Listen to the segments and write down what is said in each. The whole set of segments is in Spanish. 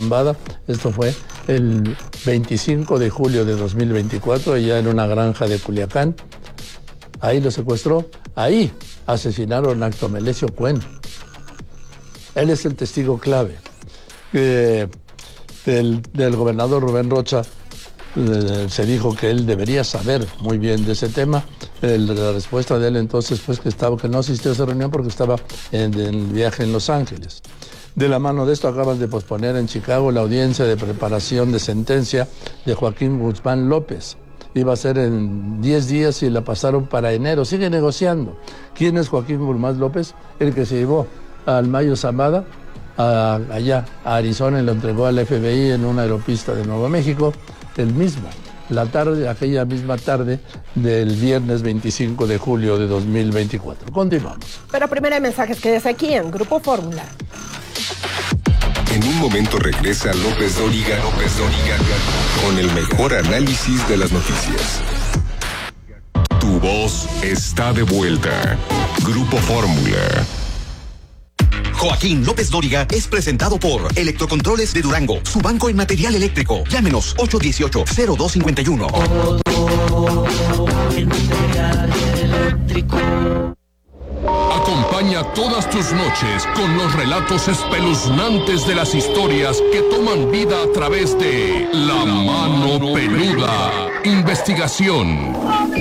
Zambada. Esto fue el 25 de julio de 2024, ya en una granja de Culiacán. Ahí lo secuestró, ahí asesinaron a Actomelesio Cuen. Él es el testigo clave del gobernador Rubén Rocha. Se dijo que él debería saber muy bien de ese tema. La respuesta de él entonces fue que no asistió a esa reunión porque estaba en viaje en Los Ángeles. De la mano de esto acaban de posponer en Chicago la audiencia de preparación de sentencia de Joaquín Guzmán López. Iba a ser en 10 días y la pasaron para enero. Sigue negociando. ¿Quién es Joaquín Guzmán López? El que se llevó al Mayo Zambada allá a Arizona y lo entregó al FBI en una aeropista de Nuevo México. Aquella misma tarde del viernes 25 de julio de 2024. Continuamos. Pero primero hay mensajes, quédese aquí en Grupo Fórmula. En un momento regresa López Dóriga con el mejor análisis de las noticias. Tu voz está de vuelta. Grupo Fórmula. Joaquín López Dóriga es presentado por Electrocontroles de Durango, su banco en material eléctrico. Llámenos 818-0251. En material eléctrico. Acompaña todas tus noches con los relatos espeluznantes de las historias que toman vida a través de La Mano Peluda. Investigación.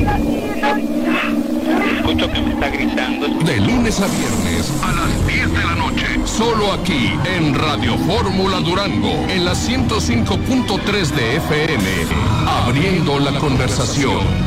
Escucho que me está gritando. De lunes a viernes a las 10 de la noche. Solo aquí en Radio Fórmula Durango. En la 105.3 de FM. Abriendo la conversación.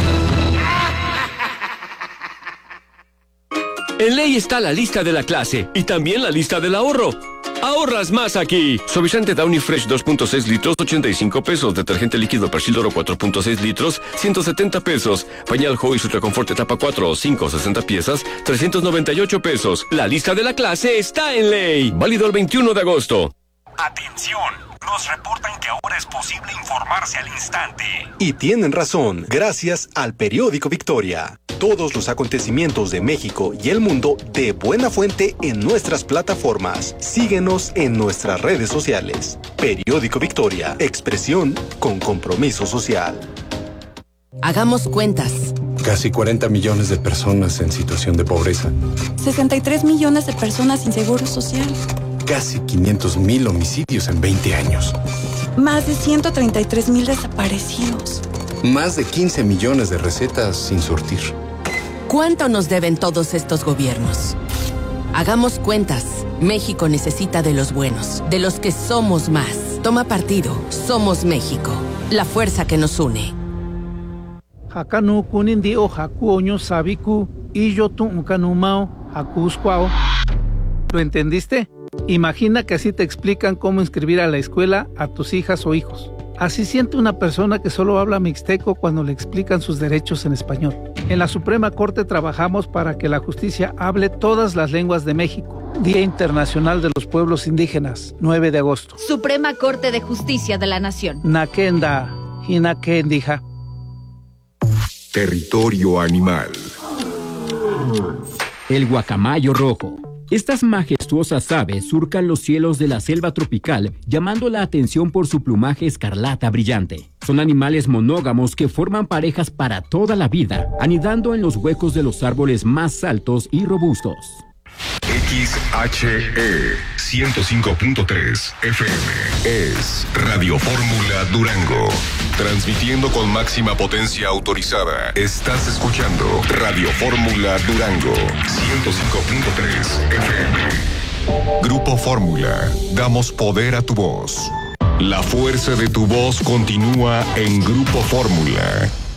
En Ley está la lista de la clase y también la lista del ahorro. ¡Ahorras más aquí! Suavizante Downy Fresh 2.6 litros, 85 pesos. Detergente líquido Persil Oro 4.6 litros, 170 pesos. Pañal Joy Ultra Confort etapa 4 o 5, 60 piezas, 398 pesos. La lista de la clase está en Ley. Válido el 21 de agosto. ¡Atención! Nos reportan que ahora es posible informarse al instante. Y tienen razón, gracias al periódico Victoria. Todos los acontecimientos de México y el mundo de buena fuente en nuestras plataformas. Síguenos en nuestras redes sociales. Periódico Victoria, expresión con compromiso social. Hagamos cuentas. Casi 40 millones de personas en situación de pobreza. 63 millones de personas sin seguro social. Casi 500,000 homicidios en 20 años. Más de 133,000 desaparecidos. Más de 15 millones de recetas sin surtir. ¿Cuánto nos deben todos estos gobiernos? Hagamos cuentas. México necesita de los buenos, de los que somos más. Toma partido. Somos México. La fuerza que nos une. Hakanu kunindi o hakuoño sabiku y yo tu kanumao hakuskwao. ¿Lo entendiste? Imagina que así te explican cómo inscribir a la escuela a tus hijas o hijos. Así siente una persona que solo habla mixteco cuando le explican sus derechos en español. En la Suprema Corte trabajamos para que la justicia hable todas las lenguas de México. Día Internacional de los Pueblos Indígenas, 9 de agosto. Suprema Corte de Justicia de la Nación. Nakenda, Hinakendija. Territorio animal. El guacamayo rojo. Estas majestuosas aves surcan los cielos de la selva tropical, llamando la atención por su plumaje escarlata brillante. Son animales monógamos que forman parejas para toda la vida, anidando en los huecos de los árboles más altos y robustos. XHE 105.3 FM es Radio Fórmula Durango. Transmitiendo con máxima potencia autorizada. Estás escuchando Radio Fórmula Durango 105.3 FM. Grupo Fórmula. Damos poder a tu voz. La fuerza de tu voz continúa en Grupo Fórmula.